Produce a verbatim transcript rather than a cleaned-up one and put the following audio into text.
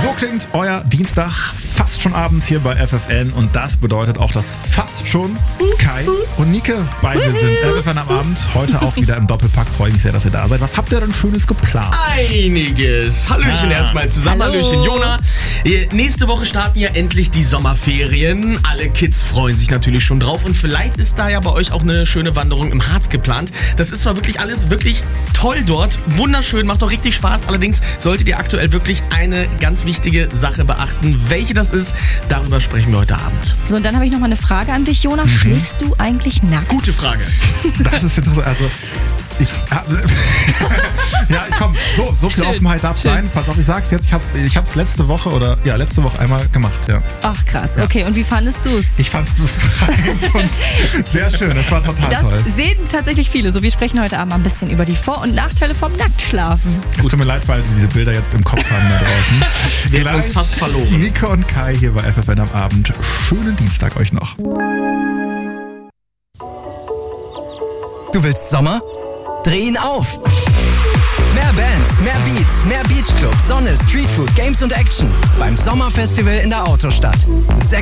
So klingt euer Dienstag, fast schon Abend hier bei F F N und das bedeutet auch, dass fast schon Kai und Nike bei mir sind. F F N am Abend, heute auch wieder im Doppelpack. Freue mich sehr, dass ihr da seid. Was habt ihr denn Schönes geplant? Einiges. Hallöchen ah. erstmal zusammen. Hallo. Hallöchen, Jona. Nächste Woche starten ja endlich die Sommerferien. Alle Kids freuen sich natürlich schon drauf und vielleicht ist da ja bei euch auch eine schöne Wanderung im Harz geplant. Das ist zwar wirklich alles wirklich toll dort, wunderschön, macht doch richtig Spaß. Allerdings solltet ihr aktuell wirklich eine ganz wichtige Sache beachten. Welche das ist, darüber sprechen wir heute Abend. So, und dann habe ich noch mal eine Frage an dich, Jona. Mhm. Schläfst du eigentlich nackt? Gute Frage. Das ist interessant. Also, ich... ja, komm, so, so viel Schön. Offenheit darf Schön. sein. Pass auf, ich sag's jetzt. Ich hab's, ich hab's letzte Woche oder, ja, letzte Woche einmal gemacht, ja. Ach, krass. Ja. Okay, und wie fandest du's? Ich fand's befreiend und sehr schön. Das war total das toll. Das sehen tatsächlich viele. So, wir sprechen heute Abend ein bisschen über die Vor- und Nachteile vom Nacktschlafen. Es tut mir leid, weil wir diese Bilder jetzt im Kopf haben da draußen. Wir haben uns fast verloren. Nike und Kai hier bei F F N am Abend. Schönen Dienstag euch noch. Du willst Sommer? Dreh ihn auf! Mehr Bands, mehr Beats, mehr Beachclub, Sonne, Streetfood, Games und Action beim Sommerfestival in der Autostadt. Sechs